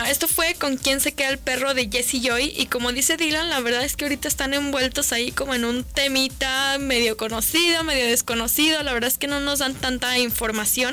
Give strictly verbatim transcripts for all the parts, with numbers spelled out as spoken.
esto fue Con quién se queda el perro de Jessie Joy. Y como dice Dylan, la verdad es que ahorita están envueltos ahí como en un temita medio conocido, medio desconocido. La verdad es que no nos dan tanta información,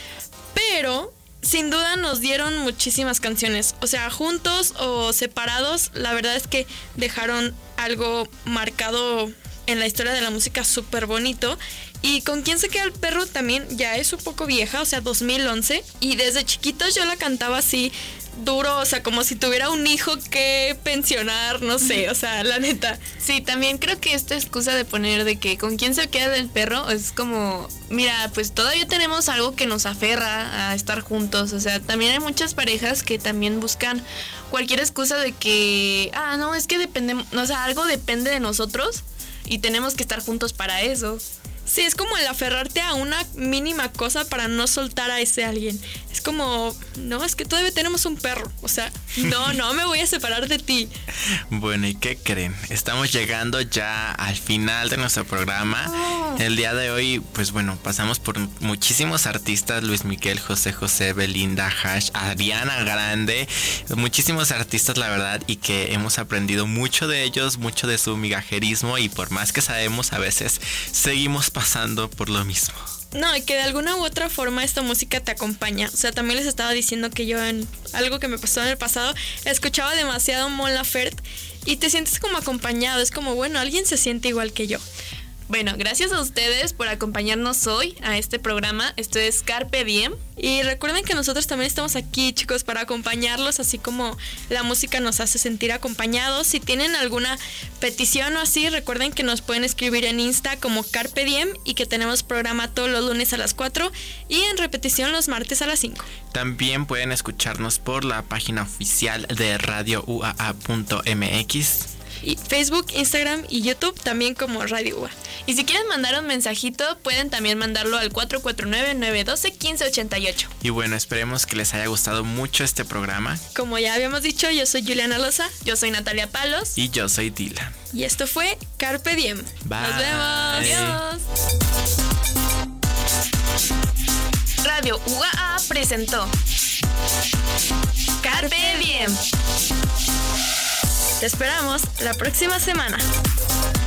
pero sin duda nos dieron muchísimas canciones. O sea, juntos o separados, la verdad es que dejaron algo marcado en la historia de la música súper bonito. Y Con quién se queda el perro también ya es un poco vieja, o sea, dos mil once. Y desde chiquitos yo la cantaba así duro, o sea, como si tuviera un hijo que pensionar, no sé, o sea, la neta. Sí, también creo que esta excusa de poner de que con quién se queda el perro es como, mira, pues todavía tenemos algo que nos aferra a estar juntos. O sea, también hay muchas parejas que también buscan cualquier excusa de que, ah, no, es que dependemos, o sea, algo depende de nosotros y tenemos que estar juntos para eso. Sí, es como el aferrarte a una mínima cosa para no soltar a ese alguien. Es como, no, es que todavía tenemos un perro. O sea, no, no me voy a separar de ti. Bueno, ¿y qué creen? Estamos llegando ya al final de nuestro programa. Oh. El día de hoy, pues bueno, pasamos por muchísimos artistas. Luis Miguel, José José, Belinda, Hash, Ariana Grande. Muchísimos artistas, la verdad, y que hemos aprendido mucho de ellos, mucho de su migajerismo. Y por más que sabemos, a veces seguimos pasando por lo mismo. No, y que de alguna u otra forma esta música te acompaña. O sea, también les estaba diciendo que yo en algo que me pasó en el pasado, escuchaba demasiado Mon Laferte y te sientes como acompañado. Es como, bueno, alguien se siente igual que yo. Bueno, gracias a ustedes por acompañarnos hoy a este programa. Esto es Carpe Diem. Y recuerden que nosotros también estamos aquí, chicos, para acompañarlos, así como la música nos hace sentir acompañados. Si tienen alguna petición o así, recuerden que nos pueden escribir en Insta como Carpe Diem y que tenemos programa todos los lunes a las cuatro y en repetición los martes a las cinco. También pueden escucharnos por la página oficial de radio u a a punto m x. Y Facebook, Instagram y YouTube también como Radio U A. Y si quieren mandar un mensajito, pueden también mandarlo al cuatro cuatro nueve, nueve uno dos, uno cinco ocho ocho. Y bueno, esperemos que les haya gustado mucho este programa. Como ya habíamos dicho, yo soy Juliana Loza. Yo soy Natalia Palos. Y yo soy Dylan. Y esto fue Carpe Diem. Bye. Nos vemos. Adiós. Radio U A A presentó Carpe Diem. Te esperamos la próxima semana.